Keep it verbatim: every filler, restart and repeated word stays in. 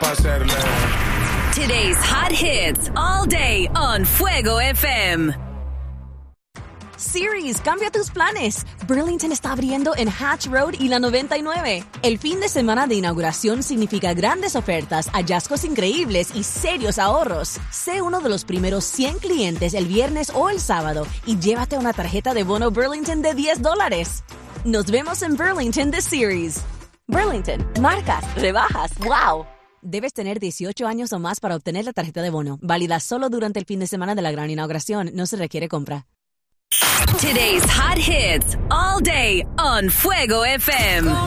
para hacerle. Today's hot hits all day on Fuego F M. Series, cambia tus planes. Burlington está abriendo en Hatch Road y la noventa y nueve. El fin de semana de inauguración significa grandes ofertas, hallazgos increíbles y serios ahorros. Sé uno de los primeros cien clientes el viernes o el sábado y llévate una tarjeta de bono Burlington de diez dólares. Nos vemos en Burlington The Series. Burlington, marcas, rebajas, wow. Debes tener dieciocho años o más para obtener la tarjeta de bono. Válida solo durante el fin de semana de la gran inauguración. No se requiere compra. Today's hot hits all day on Fuego F M.